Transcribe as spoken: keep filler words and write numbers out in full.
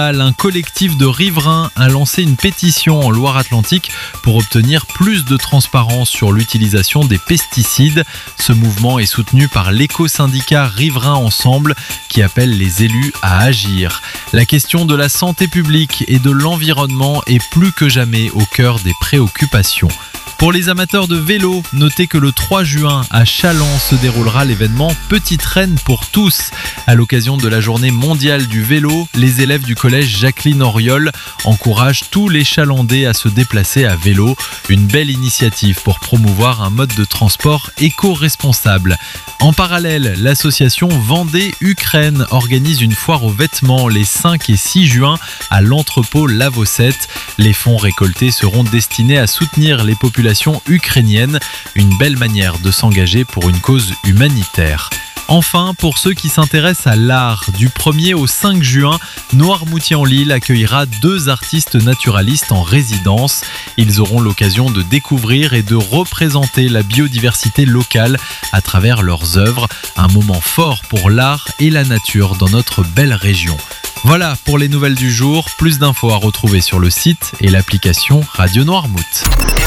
Un collectif de riverains a lancé une pétition en Loire-Atlantique pour obtenir plus de transparence sur l'utilisation des pesticides. Ce mouvement est soutenu par l'éco-syndicat Riverains Ensemble qui appelle les élus à agir. La question de la santé publique et de l'environnement est plus que jamais au cœur des préoccupations. Pour les amateurs de vélo, notez que le trois juin à Challans se déroulera l'événement Petite Reine pour tous. À l'occasion de la journée mondiale du vélo, les élèves du collège Jacqueline Auriol encouragent tous les Chalandais à se déplacer à vélo. Une belle initiative pour promouvoir un mode de transport éco-responsable. En parallèle, l'association Vendée-Ukraine organise une foire aux vêtements les cinq et six juin à l'entrepôt Lavocette. Les fonds récoltés seront destinés à soutenir les populations ukrainiennes, une belle manière de s'engager pour une cause humanitaire. Enfin, pour ceux qui s'intéressent à l'art, du premier au cinq juin, Noirmoutier-en-l'Île accueillera deux artistes naturalistes en résidence. Ils auront l'occasion de découvrir et de représenter la biodiversité locale à travers leurs œuvres. Un moment fort pour l'art et la nature dans notre belle région. Voilà pour les nouvelles du jour. Plus d'infos à retrouver sur le site et l'application Radio Noirmouth.